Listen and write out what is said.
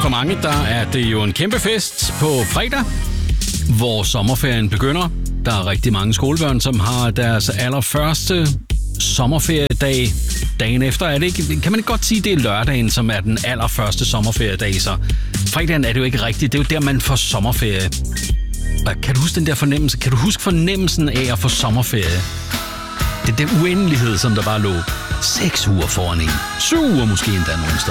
For mange, der er det jo en kæmpe fest på fredag, hvor sommerferien begynder. Der er rigtig mange skolebørn, som har deres allerførste sommerferiedag dagen efter. Er det ikke, kan man ikke godt sige, det er lørdagen, som er den allerførste sommerferiedag, så fredagen er det jo ikke rigtigt. Det er jo der, man får sommerferie. Og kan du huske den der fornemmelse? Kan du huske fornemmelsen af at få sommerferie? Det er den uendelighed, som der bare lå 6 uger foran en. 7 uger måske endda nogle steder.